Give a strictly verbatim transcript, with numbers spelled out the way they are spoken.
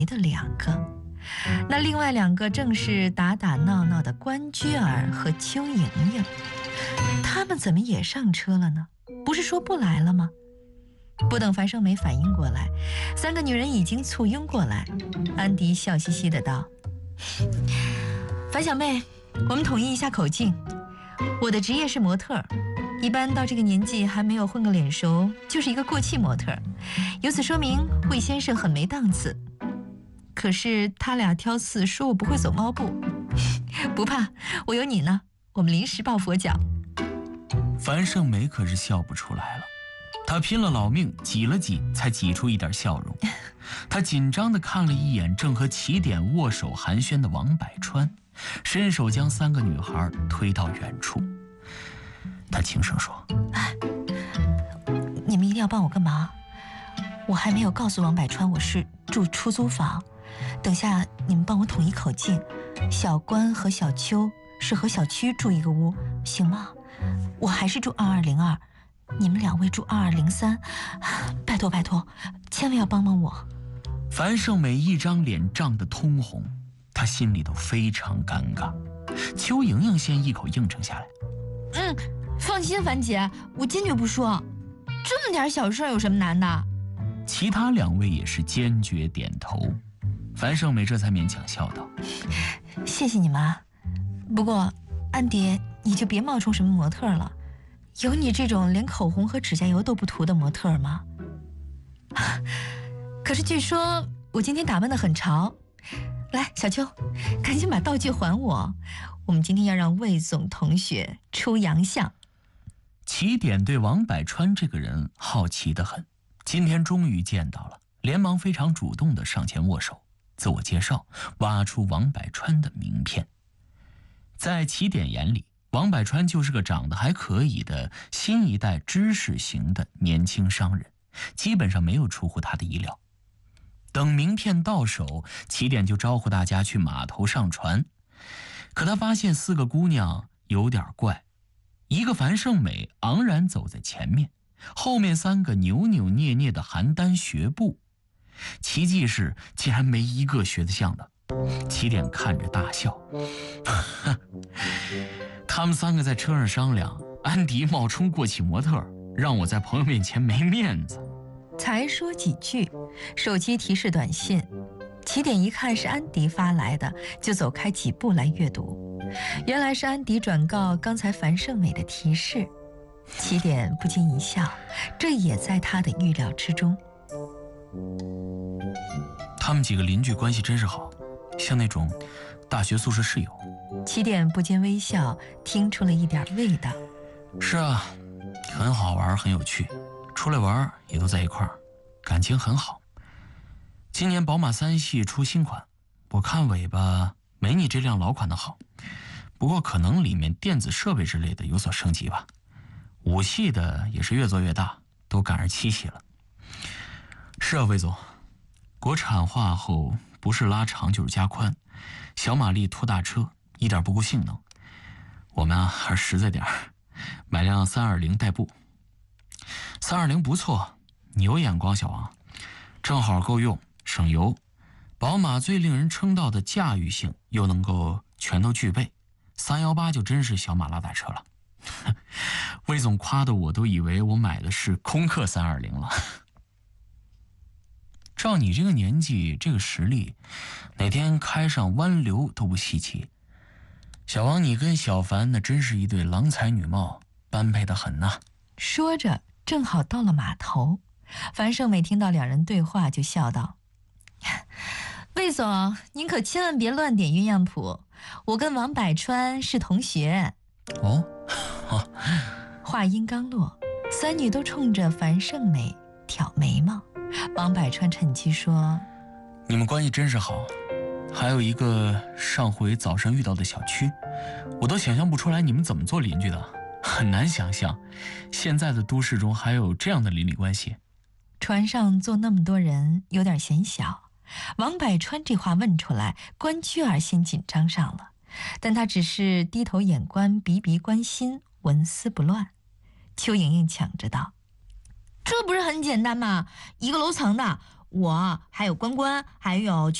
的两个，那另外两个正是打打闹闹的关雎儿和邱莹莹。他们怎么也上车了呢？不是说不来了吗？不等樊胜美反应过来，三个女人已经簇拥过来。安迪笑嘻嘻的道：樊小妹，我们统一一下口径，我的职业是模特儿，一般到这个年纪还没有混个脸熟，就是一个过气模特儿。由此说明魏先生很没档次。可是他俩挑刺说我不会走猫步，不怕，我有你呢，我们临时抱佛脚。 樊胜美可是笑不出来了，她拼了老命挤了挤，才挤出一点笑容。她紧张地看了一眼正和起点握手寒暄的王百川，伸手将三个女孩推到远处。她轻声说： 哎，你们一定要帮我个忙，我还没有告诉王百川我是住出租房，等下你们帮我统一口径，小关和小邱是和小区住一个屋，行吗？我还是住二二零二，你们两位住二二零三，拜托拜托，千万要帮帮我。 樊胜美一张脸涨得通红，她心里头非常尴尬。邱莹莹先一口应承下来： 嗯，放心，樊姐，我坚决不说，这么点小事有什么难的？ 其他两位也是坚决点头。樊胜美这才勉强笑道： 谢谢你们啊，不过安迪你就别冒充什么模特了，有你这种连口红和指甲油都不涂的模特吗？可是据说我今天打扮得很潮。来，小邱，赶紧把道具还我，我们今天要让魏总同学出洋相。 起点对王百川这个人好奇得很，今天终于见到了，连忙非常主动地上前握手，自我介绍，挖出王百川的名片。在起点眼里，王百川就是个长得还可以的新一代知识型的年轻商人，基本上没有出乎他的意料。等名片到手，起点就招呼大家去码头上船。可他发现四个姑娘有点怪，一个樊胜美昂然走在前面，后面三个扭扭捏捏的邯郸学步。奇迹是竟然没一个学得像的。起点看着大笑，他们三个在车上商量，安迪冒充过气模特，让我在朋友面前没面子。 才说几句，手机提示短信，起点一看是安迪发来的，就走开几步来阅读。原来是安迪转告刚才樊胜美的提示。起点不禁一笑，这也在他的预料之中。 他们几个邻居关系真是好，像那种大学宿舍室友。 起点不禁微笑，听出了一点味道。 是啊，很好玩，很有趣，出来玩也都在一块儿，感情很好。今年宝马三系出新款，我看尾巴没你这辆老款的好，不过可能里面电子设备之类的有所升级吧。五系的也是越做越大，都赶上七系了。是啊，魏总，国产化后不是拉长就是加宽，小马力拖大车，一点不顾性能。我们啊还是实在点儿，买辆三二零代步。三二零不错，你有眼光，小王，正好够用，省油。宝马最令人称道的驾驭性又能够全都具备，三一八就真是小马拉大车了。魏总夸的我都以为我买的是空客三二零了。照你这个年纪这个实力，哪天开上湾流都不稀奇。小王，你跟小凡那真是一对郎才女貌，般配得很呐。 说着正好到了码头，樊胜美听到两人对话就笑道：魏总，您可千万别乱点鸳鸯谱，我跟王百川是同学。 哦，哦话音刚落，三女都冲着樊胜美挑眉毛。王百川趁机说： 你们关系真是好，还有一个上回早上遇到的小区，我都想象不出来你们怎么做邻居的，很难想象现在的都市中还有这样的邻里关系。 船上坐那么多人有点嫌小，王百川这话问出来，关雎儿先紧张上了，但他只是低头眼观，鼻鼻关心，纹丝不乱。邱莹莹抢着道：这不是很简单吗？一个楼层的， 我还有关关，还有。